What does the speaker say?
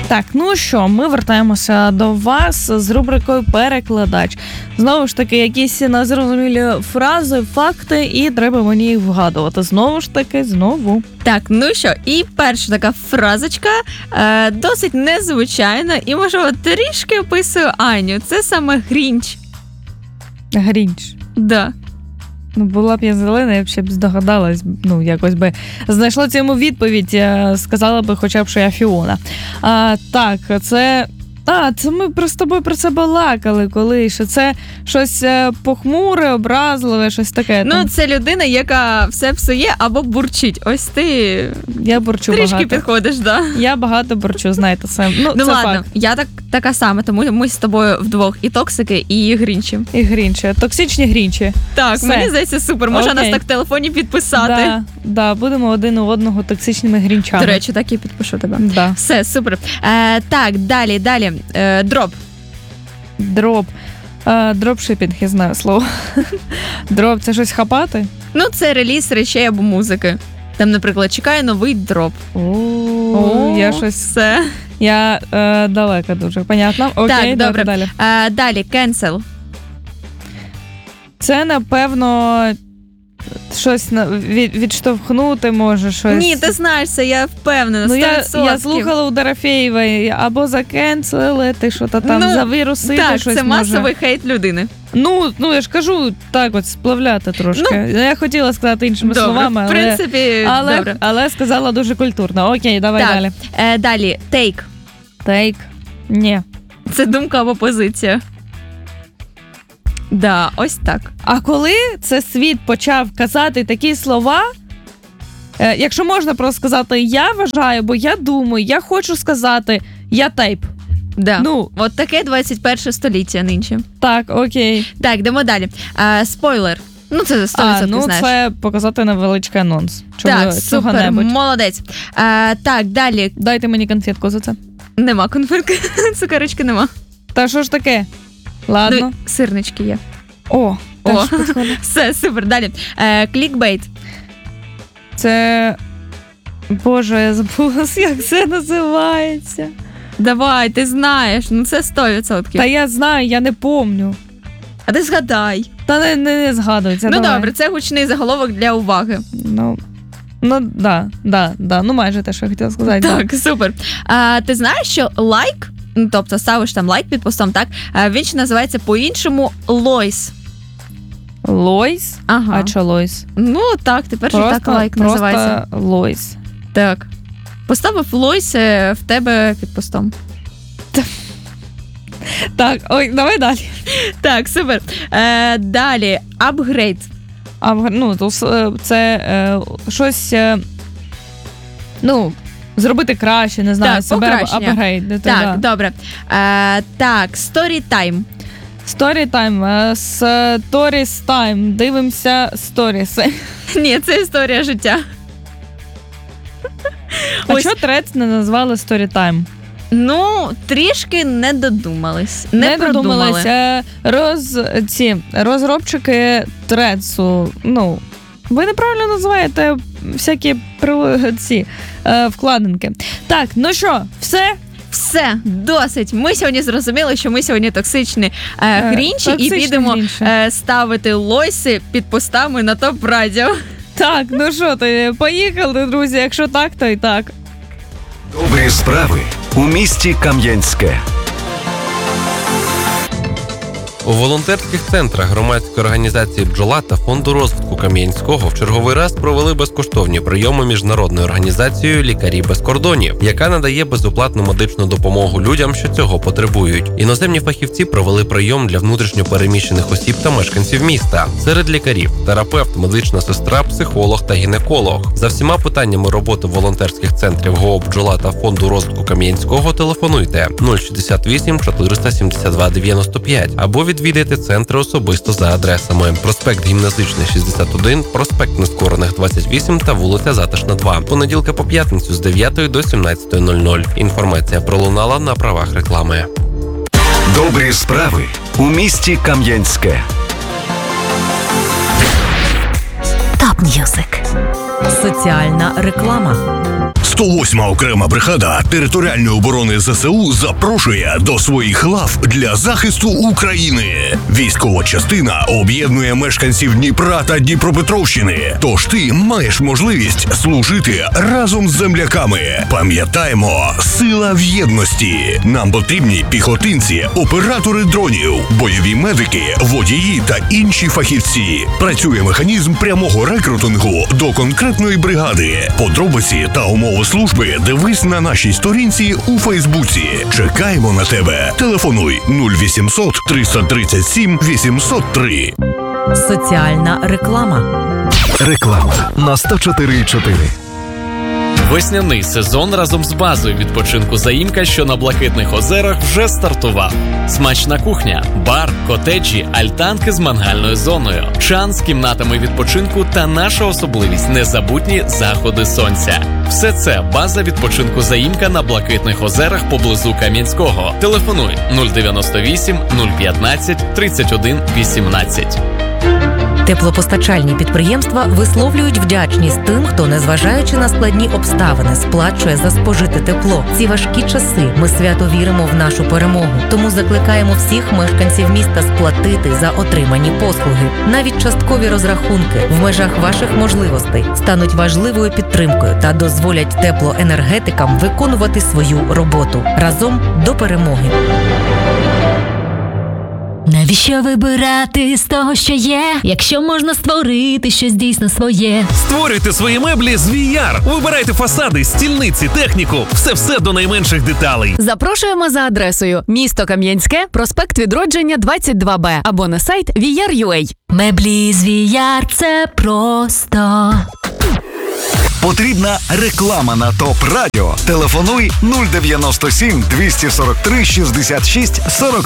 Так, ну що, ми вертаємося до вас з рубрикою «Перекладач». Знову ж таки, якісь незрозумілі фрази, факти, і треба мені їх вгадувати. Знову ж таки, знову. Так, ну що, і перша така фразочка, досить незвичайна, і, можливо, трішки описує Аню. Це саме Грінч. Грінч. Да. Ну, була б я зелена, я б ще б здогадалась, ну, якось би знайшла цьому відповідь, сказала би хоча б, що я Фіона. Так, це ми з тобою про це балакали колись, що це щось похмуре, образливе, щось таке. Ну, це людина, яка все псує або бурчить. Ось ти я бурчу трішки багато. Підходиш, да? Я багато бурчу, знаєте, це. Ну це ладно, факт. Я така сама, тому ми з тобою вдвох і токсики, і грінчі. І грінчі. Токсичні грінчі. Так, все. Мені здається, супер. Можна нас так в телефоні підписати. Да, будемо один у одного токсичними грінчами. До речі, так і підпишу тебе. Да. Все, супер. Так, далі. Дроп. Дропшипінг, я знаю слово. Дроп – це щось хапати? Ну, це реліз речей або музики. Там, наприклад, чекає новий дроп. Я щось... Все. Я далека дуже. Понятно? Окей, так, добре. Далі. Далі, cancel. Це, напевно, щось відштовхнути може, щось. Ні, ти знаєш це, я впевнена, 100%. Ну, я слухала у Дорофєєвої, або закенселити, що-то там, завірусити так, щось це може. масовий хейт людини. Ну, я ж кажу, так от, сплавляти трошки. Я хотіла сказати іншими словами, в принципі, добре. Але сказала дуже культурно. Окей, давай так, далі. Далі, take. Take? Ні. Це думка або позиція. Да, ось так. А коли це світ почав казати такі слова, якщо можна просто сказати «я вважаю», бо я думаю, я хочу сказати «я тейп». Да. Ну, от таке 21 століття нинче. Так, окей. Так, йдемо далі. Спойлер. Ну, це 100% знаєш. Це показати невеличкий анонс. Так, супер, молодець. Так, далі. Дайте мені конфетку за це. Нема конфетки, цукерочки нема. Та що ж таке? Ладно. Ну, сирнички є. О. Все, супер, далі. Клікбейт. Це... Боже, я забула, як це називається. Давай, ти знаєш, ну це 100%. Та я знаю, я не помню. А ти згадай. Та не згадується. Ну добре, це гучний заголовок для уваги. Да. Ну майже те, що я хотіла сказати. Так, супер. Ти знаєш, що лайк, тобто ставиш там лайк під постом, так? Він ще називається по-іншому Лойс. Лойс? Ага. А що Лойс? Ну так, тепер же так лайк називається. Просто Лойс. Так. Поставив Лойс в тебе під постом. Так, ой, давай далі. Так, супер. Далі, апгрейд. Ну, це щось, зробити краще, не знаю, так, себе апгрейд. Так, добре. Так, сторітайм. Сторітайм, сторістайм, дивимося сторіси. Ні, це історія життя. А чого трец не назвали сторітайм? Ну, трішки не додумались. Не додумалися. Розробчики трецу, ви неправильно називаєте всякі вкладинки. Так, ну що, все? Все, досить. Ми сьогодні зрозуміли, що ми сьогодні токсичні грінчі і підемо ставити лойси під постами на ТОП-радіо. Так, ну що ти, поїхали, друзі, якщо так, то і так. Добрі справи у місті Кам'янське. У волонтерських центрах громадської організації «Бджола» та Фонду розвитку Кам'янського в черговий раз провели безкоштовні прийоми міжнародною організацією «Лікарі без кордонів», яка надає безоплатну медичну допомогу людям, що цього потребують. Іноземні фахівці провели прийом для внутрішньо переміщених осіб та мешканців міста. Серед лікарів – терапевт, медична сестра, психолог та гінеколог. За всіма питаннями роботи волонтерських центрів ГО «Бджола» та Фонду розвитку Кам'янського телефонуйте 068 472 95 або відвідайте центри особисто за адресами: проспект Гімназичний 61, проспект Нескорених 28 та вулиця Затишна 2. Понеділка по п'ятницю з 9 до 17:00. Інформація пролунала на правах реклами. Добрі справи у місті Кам'янське. Топ М'юзик. Соціальна реклама. 108-ма окрема бригада територіальної оборони ЗСУ запрошує до своїх лав для захисту України. Військова частина об'єднує мешканців Дніпра та Дніпропетровщини. Тож ти маєш можливість служити разом з земляками. Пам'ятаємо, сила в єдності. Нам потрібні піхотинці, оператори дронів, бойові медики, водії та інші фахівці. Працює механізм прямого рекрутингу до конкретної бригади. Подробиці та умови служби дивись на нашій сторінці у Фейсбуці. Чекаємо на тебе. Телефонуй 0800 337 803. Соціальна реклама. Реклама на 104,4. Весняний сезон разом з базою відпочинку «Заїмка», що на Блакитних озерах, вже стартував. Смачна кухня, бар, котеджі, альтанки з мангальною зоною, чан з кімнатами відпочинку та наша особливість – незабутні заходи сонця. Все це база відпочинку «Заїмка» на Блакитних озерах поблизу Кам'янського. Телефонуй 098 015 31 18. Теплопостачальні підприємства висловлюють вдячність тим, хто, незважаючи на складні обставини, сплачує за спожите тепло. Ці важкі часи ми свято віримо в нашу перемогу. Тому закликаємо всіх мешканців міста сплатити за отримані послуги. Навіть часткові розрахунки в межах ваших можливостей стануть важливою підтримкою та дозволять теплоенергетикам виконувати свою роботу. Разом до перемоги. Навіщо вибирати з того, що є, якщо можна створити щось дійсно своє? Створюйте свої меблі з VR. Вибирайте фасади, стільниці, техніку. Все до найменших деталей. Запрошуємо за адресою: місто Кам'янське, проспект Відродження, 22Б або на сайт VR.ua. Меблі з VR – це просто. Потрібна реклама на ТОП Радіо. Телефонуй 097 243 66 42.